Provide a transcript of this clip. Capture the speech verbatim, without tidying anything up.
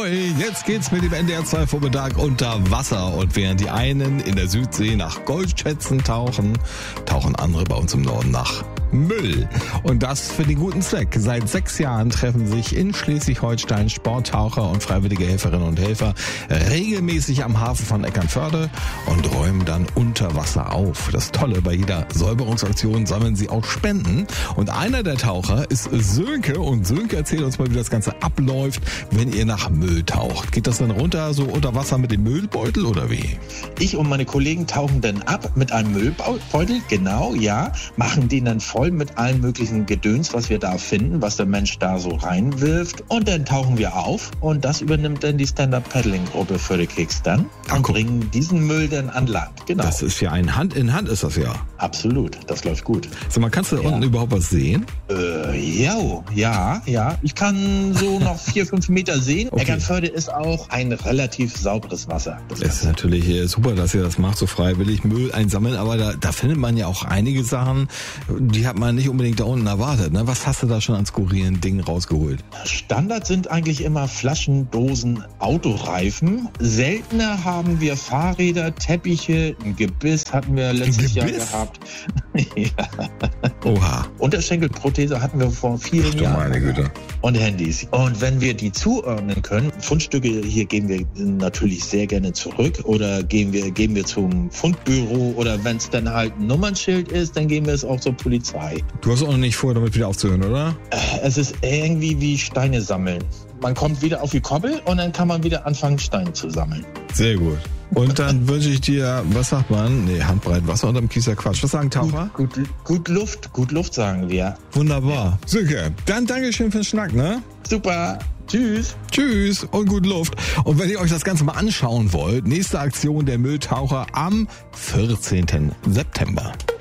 Ahoi, jetzt geht's mit dem N D R zwei Vormittag unter Wasser. Und während die einen in der Südsee nach Goldschätzen tauchen, tauchen andere bei uns im Norden nach Müll. Und das für den guten Zweck. Seit sechs Jahren treffen sich in Schleswig-Holstein Sporttaucher und freiwillige Helferinnen und Helfer regelmäßig am Hafen von Eckernförde und räumen dann unter Wasser auf. Das Tolle, bei jeder Säuberungsaktion sammeln sie auch Spenden. Und einer der Taucher ist Sönke. Und Sönke erzählt uns mal, wie das Ganze abläuft, wenn ihr nach Müll taucht. Geht das dann runter so unter Wasser mit dem Müllbeutel oder wie? Ich und meine Kollegen tauchen dann ab mit einem Müllbeutel, genau, ja, machen den dann voll mit allen möglichen Gedöns, was wir da finden, was der Mensch da so reinwirft. Und dann tauchen wir auf und das übernimmt dann die Stand-Up-Paddling-Gruppe für die Kicks dann Ach, und guck. bringen diesen Müll dann an Land. Genau. Das ist ja ein Hand in Hand ist das ja. Absolut, das läuft gut. So, man kannst du da Ja. unten überhaupt was sehen? Äh, ja, ja, ja. Ich kann so noch vier, fünf Meter sehen. Okay. Eckernförde ist auch ein relativ sauberes Wasser. Das Es ist natürlich äh, super, dass ihr das macht, so freiwillig Müll einsammeln, aber da, da findet man ja auch einige Sachen, die hat man nicht unbedingt da unten erwartet. Ne? Was hast du da schon an skurrilen Dingen rausgeholt? Standard sind eigentlich immer Flaschen, Dosen, Autoreifen. Seltener haben wir Fahrräder, Teppiche, ein Gebiss hatten wir letztes Jahr Gebiss? gehabt. Ja. Oha. Unterschenkelprothese hatten wir vor vielen Ach du Jahren. meine Güte. Und Handys. Und wenn wir die zuordnen können, Fundstücke hier geben wir natürlich sehr gerne zurück oder gehen wir, gehen wir zum Fundbüro oder wenn es dann halt ein Nummernschild ist, dann gehen wir es auch zur Polizei. Du hast auch noch nicht vor, damit wieder aufzuhören, oder? Es ist irgendwie wie Steine sammeln. Man kommt wieder auf die Koppel und dann kann man wieder anfangen, Steine zu sammeln. Sehr gut. Und dann wünsche ich dir, was sagt man? Nee, handbreit Wasser unterm Kies ja Quatsch. Was sagen Taucher? Gut, gut, gut Luft, gut Luft sagen wir. Wunderbar. Sönke, dann Dankeschön fürs Schnack, ne? Super. Tschüss. Tschüss und gute Luft. Und wenn ihr euch das Ganze mal anschauen wollt, nächste Aktion der Mülltaucher am vierzehnten September.